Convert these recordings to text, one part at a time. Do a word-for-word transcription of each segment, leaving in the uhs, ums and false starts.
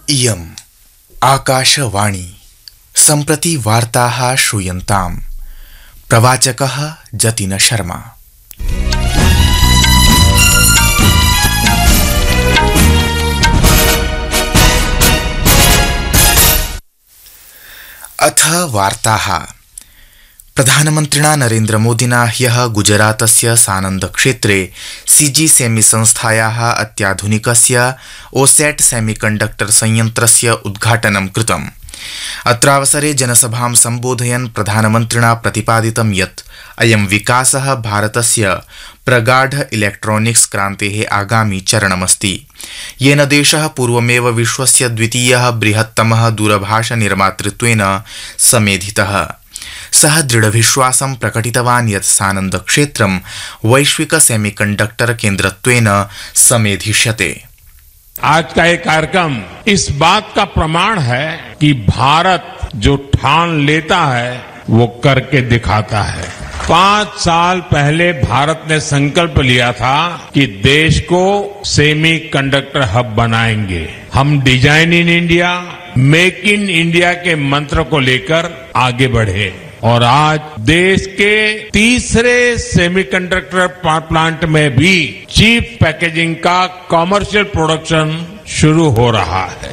इयम् आकाशवाणी सम्प्रति वार्ताः श्रूयन्ताम्। प्रवाचकः जतिन शर्मा। अथ वार्ताः। प्रधानमन्त्रिणा नरेन्द्रमोदिना ह्यः गुजरातस्य सानन्द क्षेत्रे सीजी सेमी संस्थायाः अत्याधुनिकस्य ओसैट सेमीकण्डक्टर संयन्त्रस्य उद्घाटनं कृतम्। अत्रावसरे जनसभां सम्बोधयन् प्रधानमन्त्रिणा प्रतिपादितं यत् अयं विकासः भारतस्य प्रगाढ इलेक्ट्रॉनिक्स क्रान्तेः आगामि चरणमस्ति, येन देशः पूर्वमेव विश्वस्य द्वितीयः बृहत्तमः दूरभाषनिर्मातृत्वेन समेधितः। सः दृढविश्वासं प्रकटितवान् यत् सानन्द क्षेत्रं वैश्विक सेमीकण्डक्टर केन्द्रत्वेन समेधिष्यते। आज का ये कार्यक्रम इस बात का प्रमाण है कि भारत जो ठान लेता है वो करके दिखाता है। पांच साल पहले भारत ने संकल्प लिया था कि देश को सेमी कंडक्टर हब बनाएंगे। हम design in India, make in India के मंत्र को लेकर आगे बढ़े और आज देश के तीसरे सेमीकंडक्टर प्लांट में भी चीप पैकेजिंग का कमर्शियल प्रोडक्शन शुरू हो रहा है।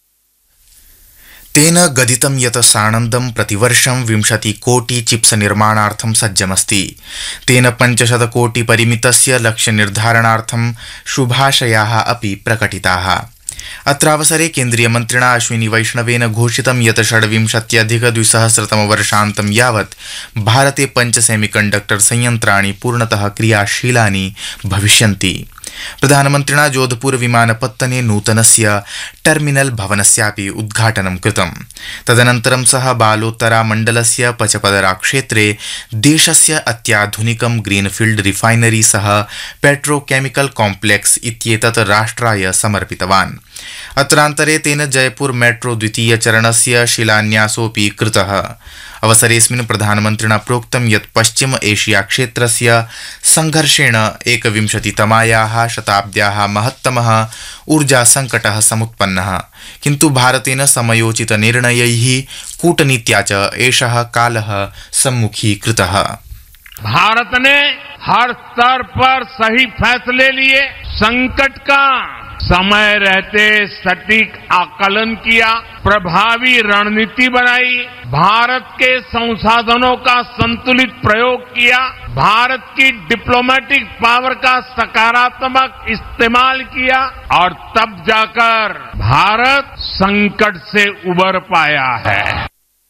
तेन गदितं यत् सानन्दं प्रतिवर्षं विंशति कोटि चिप्स निर्माणार्थं सज्जमस्ति। तेन पंचशत कोटि परिमितस्य लक्ष्य निर्धारणार्थं शुभाशयाः अपि प्रकटिताः। अत्रावसरे केन्द्रीय मन्त्रिणा अश्विनी वैष्णवेन घोषितं यत् षड्विंशत्यधिक द्विसहस्रतमवर्षान्तं यावत् भारते पञ्च सेमीकण्डक्टर संयन्त्राणि पूर्णतः क्रियाशीलानि भविष्यन्ति। प्रधानमन्त्रिणा जोधपुर विमानपत्तने नूतनस्य टर्मिनल भवनस्यापि उद्घाटनं कृतम्। तदनन्तरं सः बालोत्तरा मण्डलस्य पचपदरा क्षेत्रे देशस्य अत्याधुनिकं ग्रीनफील्ड रिफाइनरी सह पेट्रोकेमिकल कॉम्प्लेक्स इत्येतत् राष्ट्राय समर्पितवान्। अत्रान्तरे तेन जयपुर मेट्रो द्वितीय चरणस्य शिलान्यासोऽपि कृतः। अवसरेऽस्मिन् प्रधानमन्त्रिणा प्रोक्तं यत् पश्चिम एशिया क्षेत्रस्य संघर्षेण एकविंशतितमायाः शताब्द्याः महत्तमः ऊर्जा संकटः समुत्पन्नः, किन्तु भारतेन समयोचित निर्णयैः कूटनीत्या च एषः कालः सम्मुखीकृतः। भारत ने हर स्तर पर सही फैसले लिए, संकट का समय रहते सटीक आकलन किया, प्रभावी रणनीति बनाई, भारत के संसाधनों का संतुलित प्रयोग किया, भारत की डिप्लोमेटिक पावर का सकारात्मक इस्तेमाल किया और तब जाकर भारत संकट से उबर पाया है।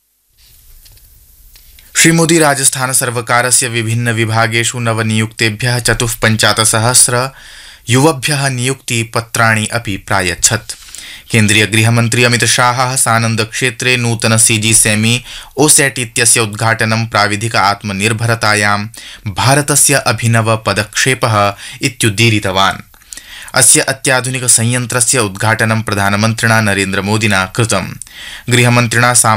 श्री मोदी राजस्थान सर्वकारस्य विभिन्न विभागेषु नवनियुक्तेभ्यः चतुःपञ्चाशत्सहस्र युवभ्यः नियुक्ति पत्राणि अपि प्रायच्छत्। केन्द्रीय गृहमन्त्री अमित शाहः सानन्द क्षेत्रे नूतन सीजी सेमी ओसैट इत्यस्य उद्घाटनं प्राविधिक आत्मनिर्भरतायां भारतस्य अभिनव पदक्षेपः इत्युदीरितवान्। अस्य अत्याधुनिक संयन्त्रस्य उद्घाटनं प्रधानमन्त्रिणा नरेन्द्रमोदिना कृतम्। गृहमन्त्रिणा